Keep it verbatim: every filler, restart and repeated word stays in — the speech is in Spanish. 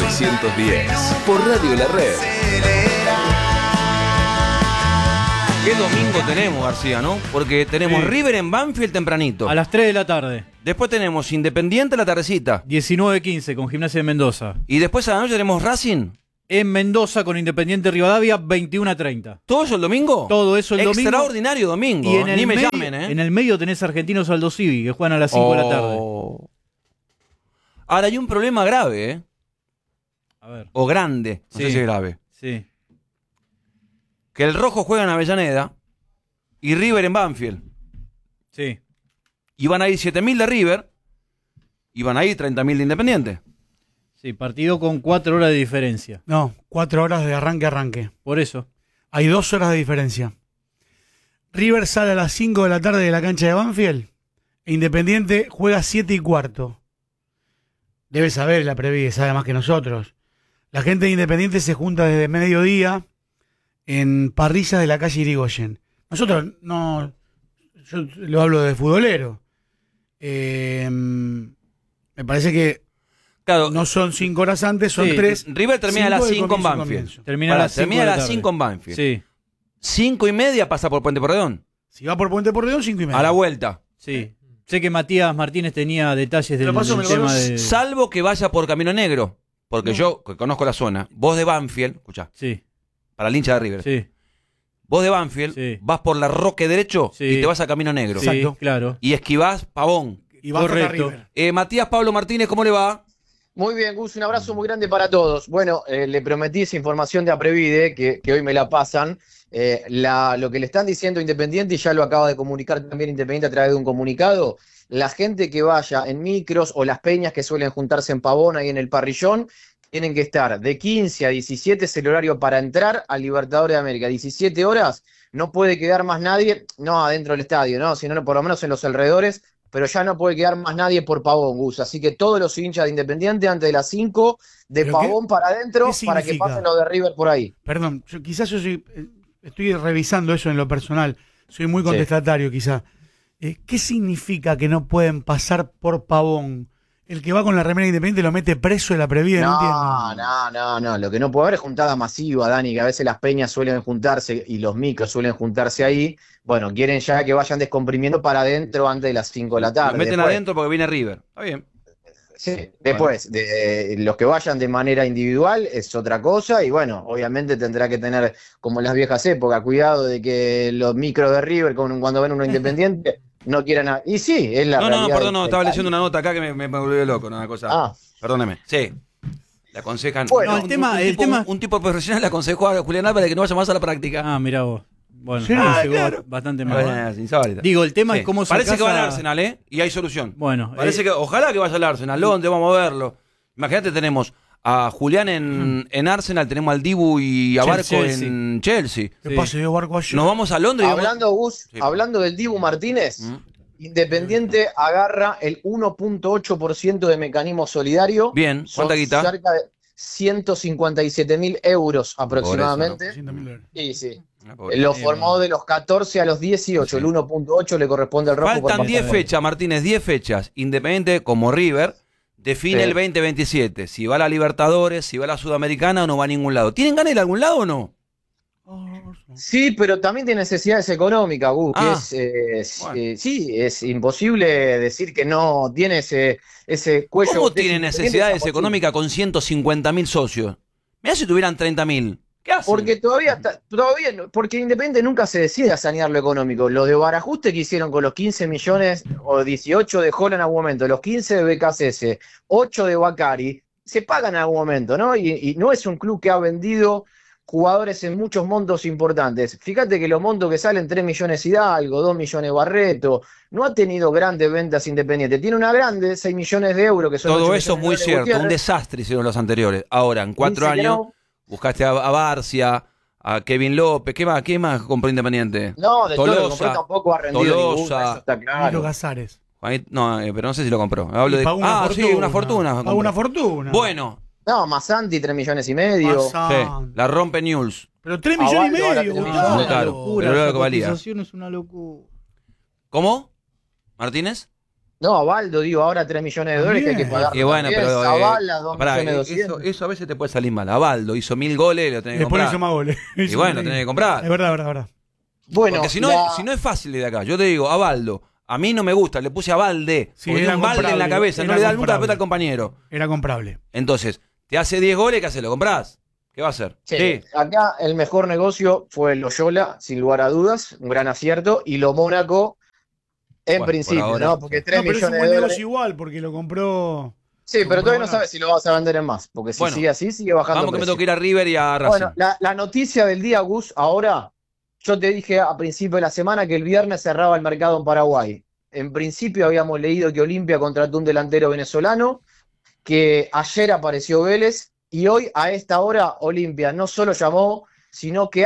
seiscientos diez, por Radio La Red. ¿Qué domingo tenemos, García, no? Porque tenemos Sí. River en Banfield tempranito. A las tres de la tarde. Después tenemos Independiente la tardecita. diecinueve quince con Gimnasia de Mendoza. Y después a la noche tenemos Racing. En Mendoza con Independiente Rivadavia, veintiuno treinta. ¿Todo eso el domingo? Todo eso el domingo. Extraordinario domingo. Y en el Ni me medio, llamen, ¿eh? En el medio tenés Argentinos Aldo Civi, que juegan a las cinco de la tarde. Oh. Ahora hay un problema grave, ¿eh? A ver. O grande. No Sí. sé si es grave. Sí. Que el Rojo juega en Avellaneda y River en Banfield. Sí. Y van a ir siete mil de River y van a ir treinta mil de Independiente. Sí, partido con cuatro horas de diferencia. No, cuatro horas de arranque a arranque. Por eso. Hay dos horas de diferencia. River sale a las cinco de la tarde de la cancha de Banfield e Independiente juega siete y cuarto. Debe saber la previa, sabe más que nosotros. La gente de Independiente se junta desde mediodía en parrillas de la calle Irigoyen. Nosotros no... Yo lo hablo de futbolero. Eh, me parece que Claro, no son cinco horas antes, son Sí, tres. River termina a las cinco de cinco en comienzo, Banfield. comienzo. Termina a Pará, las cinco termina de a la las tarde. cinco en Banfield. Sí, Cinco y media pasa por Puente Porredón. Si va por Puente Porredón, cinco y media. A la vuelta. sí. Sé que Matías Martínez tenía detalles del, Lo paso, del me lo tema conoces. de... Salvo que vaya por Camino Negro. Porque No. yo, que conozco la zona, vos de Banfield, escuchá, Sí, para el hincha de River, sí, vos de Banfield Sí. vas por la Roque derecho Sí. y te vas a Camino Negro. sí, Exacto. claro. Y esquivás Pavón. Y va hasta Correcto. River. Eh, Matías Pablo Martínez, ¿cómo le va? Muy bien, Gus, un abrazo muy grande para todos. Bueno, eh, le prometí esa información de Aprevide, que, que hoy me la pasan. Eh, la, lo que le están diciendo Independiente, y ya lo acaba de comunicar también Independiente a través de un comunicado, la gente que vaya en micros o las peñas que suelen juntarse en Pavón, ahí en el Parrillón, tienen que estar de quince a diecisiete, es el horario para entrar al Libertadores de América. diecisiete horas, no puede quedar más nadie, no adentro del estadio, no, sino por lo menos en los alrededores, pero ya no puede quedar más nadie por Pavón, Gus. Así que todos los hinchas de Independiente antes de las cinco, de ¿Pero Pavón qué- para adentro, qué para que significa? pasen los de River por ahí. Perdón, yo, quizás yo soy, eh, estoy revisando eso en lo personal. Soy muy Sí. contestatario, quizá. Eh, ¿Qué significa que no pueden pasar por Pavón? El que va con la remera Independiente lo mete preso de la previa, no, No, entiendo. no, no, no. Lo que no puede haber es juntada masiva, Dani, que a veces las peñas suelen juntarse y los micros suelen juntarse ahí. Bueno, quieren ya que vayan descomprimiendo para adentro antes de las cinco de la tarde. Lo meten Después- adentro porque viene River. Está bien. Sí, después, de, los que vayan de manera individual es otra cosa y bueno, obviamente tendrá que tener, como en las viejas épocas, cuidado de que los micros de River, con- cuando ven uno Independiente, no quieran... a- Y sí, es la No, no, realidad perdón, no, del- estaba del leyendo una nota acá que me, me, me volvió loco, no, una cosa. Ah. Perdóneme. Sí. Le aconsejan. Bueno, No, el un- tema- un, el tipo, tema- un, un tipo profesional le aconsejó a Julián Álvarez que no vaya más a la práctica. Ah, mirá vos. Bueno, Sí. me Ah, llegó claro. bastante Bueno, mal. es insólito. Digo, el tema Sí. es cómo Parece sacás que va al a- Arsenal, ¿eh? Y hay solución. Bueno, Parece eh, que, ojalá que vaya al Arsenal. ¿Dónde vamos a verlo? Imagínate, tenemos a Julián en, en Arsenal, tenemos al Dibu y a Barco Chelsea. en Chelsea. ¿Qué Sí. pasa, Diego Barco ayer? Nos vamos a Londres y vamos- Hablando, Gus, Sí. hablando del Dibu Martínez, Mm. Independiente agarra el uno punto ocho por ciento de mecanismo solidario. Bien, ¿cuánta Son guita? cerca de ciento cincuenta y siete mil euros aproximadamente. doscientos mil dólares. Sí, sí. Ah, pobre. Lo formó de los catorce a los dieciocho. Sí. El uno punto ocho le corresponde al rojo. por Faltan diez pasar. fechas, Martínez, diez fechas. Independiente, como River, define Sí. el veinte veintisiete. Si va a la Libertadores, si va a la Sudamericana o no va a ningún lado. ¿Tienen ganas de ir a algún lado o no? Sí, pero también tiene necesidades económicas, Gus, que Ah. es, eh, Bueno. eh, sí, es imposible decir que no tiene ese, ese cuello. ¿Cómo de- tienen de- necesidades de- económicas con ciento cincuenta mil socios? Mirá si tuvieran treinta mil. ¿Qué hacen? Porque todavía, está- todavía, no- porque Independiente nunca se decide a sanear lo económico. Lo de Barajuste que hicieron con los quince millones o dieciocho de Holland en algún momento, los quince de B K C S, ocho de Bacari, se pagan en algún momento, ¿no? Y, y no es un club que ha vendido jugadores en muchos montos importantes. Fíjate que los montos que salen, tres millones Hidalgo, dos millones Barreto, no ha tenido grandes ventas Independiente. Tiene una grande, seis millones de euros, que son Todo ocho eso es millones muy de cierto. Un Gutiérrez. desastre hicieron los anteriores. Ahora, en cuatro Dice que años, no. buscaste a, a Barcia, a Kevin López. ¿Qué más, qué más compró Independiente? No, de todo lo que Tolosa, compró tampoco ha rendido Tolosa. ninguna, eso está Milo claro. Casares. Juanito- No, eh, pero no sé si lo compró. Hablo Y de. pagó una Ah, fortuna. sí, una fortuna. Pagó compró. una fortuna. Bueno, No, Masanti, tres millones y medio. Pasa- sí, la rompe News. Pero tres millones y Avaldo ahora medio, tres Gustavo. millones. Claro, locura, pero era lo esa que valía. cotización es una locura. ¿Cómo? ¿Martínez? No, a Baldo, digo, ahora tres millones de dólares que hay que Bien. pagar. Y bueno, también. pero. eh, Zavala, dos pará, millones eh, doscientos. eso, eso a veces te puede salir mal. Abaldo hizo mil goles, lo tenés que Después comprar. hizo más goles. Y bueno, tenés que comprar. Es verdad, verdad, verdad. Bueno, Porque si no, la- si no es fácil de acá. Yo te digo, Abaldo. A mí no me gusta, le puse a Balde. Sí, porque era tiene un balde en la comprable, cabeza, no era le da nunca la comprable. pelota al compañero. Era comprable. Entonces, te hace diez goles, ¿qué haces? ¿Lo comprás? ¿Qué va a hacer? Sí, acá el mejor negocio fue el Loyola, sin lugar a dudas, un gran acierto, y lo Mónaco, en Bueno, principio, por ahora, ¿no? Porque tres No, pero es un millones buen de negocio dólares. igual, porque lo compró. Sí, pero compró todavía no Mónaco. sabes si lo vas a vender en más, porque si Bueno, sigue así, sigue bajando. Vamos que me precio. tengo que ir a River y a Racing. Bueno, la, la noticia del día, Gus, ahora, yo te dije a principio de la semana que el viernes cerraba el mercado en Paraguay. En principio habíamos leído que Olimpia contrató un delantero venezolano, que ayer apareció Vélez, y hoy a esta hora Olimpia no solo llamó, sino que